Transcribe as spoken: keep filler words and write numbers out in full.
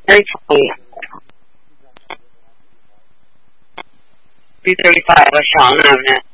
Very funny. B thirty-five 我想呢呢。